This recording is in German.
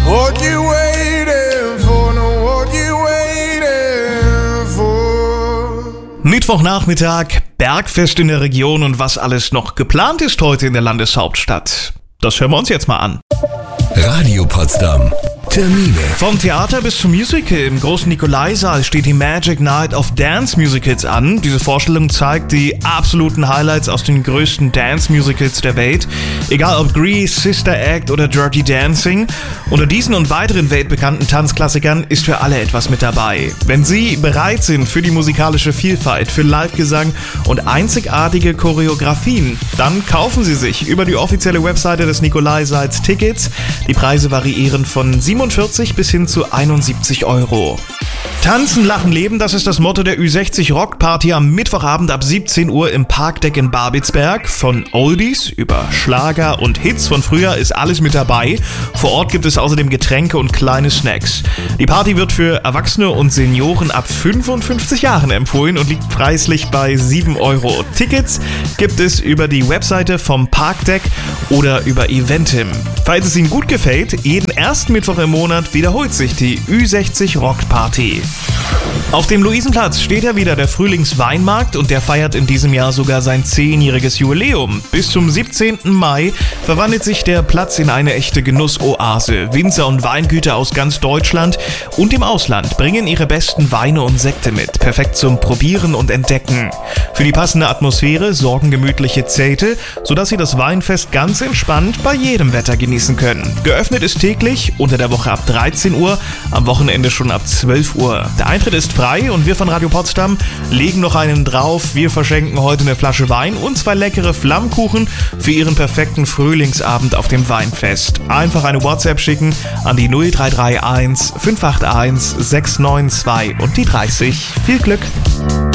What you waiting for? No, what you waiting for? Mittwochnachmittag, Bergfest in der Region und was alles noch geplant ist heute in der Landeshauptstadt. Das hören wir uns jetzt mal an. Radio Potsdam. Termine. Vom Theater bis zum Musical im großen Nikolaisaal steht die Magic Night of Dance Musicals an. Diese Vorstellung zeigt die absoluten Highlights aus den größten Dance Musicals der Welt. Egal ob Grease, Sister Act oder Dirty Dancing. Unter diesen und weiteren weltbekannten Tanzklassikern ist für alle etwas mit dabei. Wenn Sie bereit sind für die musikalische Vielfalt, für Livegesang und einzigartige Choreografien, dann kaufen Sie sich über die offizielle Webseite des Nikolaisaals Tickets. Die Preise variieren von 47 bis hin zu 71 Euro. Tanzen, Lachen, Leben, das ist das Motto der Ü60 Rockparty am Mittwochabend ab 17 Uhr im Parkdeck in Babelsberg. Von Oldies über Schlager und Hits von früher ist alles mit dabei. Vor Ort gibt es außerdem Getränke und kleine Snacks. Die Party wird für Erwachsene und Senioren ab 55 Jahren empfohlen und liegt preislich bei 7 Euro. Tickets gibt es über die Webseite vom Parkdeck oder über Eventim. Falls es Ihnen gut gefällt, jeden ersten Mittwoch im Monat wiederholt sich die Ü60 Rockparty. Auf dem Luisenplatz steht ja wieder der Frühlingsweinmarkt und der feiert in diesem Jahr sogar sein 10-jähriges Jubiläum. Bis zum 17. Mai verwandelt sich der Platz in eine echte Genussoase. Winzer und Weingüter aus ganz Deutschland und im Ausland bringen ihre besten Weine und Sekte mit. Perfekt zum Probieren und Entdecken. Für die passende Atmosphäre sorgen gemütliche Zelte, sodass Sie das Weinfest ganz entspannt bei jedem Wetter genießen können. Geöffnet ist täglich, unter der Woche ab 13 Uhr, am Wochenende schon ab 12 Uhr. Der Eintritt ist frei und wir von Radio Potsdam legen noch einen drauf. Wir verschenken heute eine Flasche Wein und 2 leckere Flammkuchen für Ihren perfekten Frühlingsabend auf dem Weinfest. Einfach eine WhatsApp schicken an die 0331 581 692 und die 30. Viel Glück!